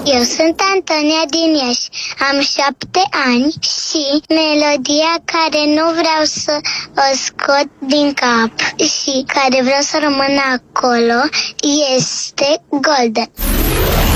Eu sunt Antonia din Iași, am 7 ani și melodia care nu vreau să o scot din cap și care vreau să rămână acolo este Golden.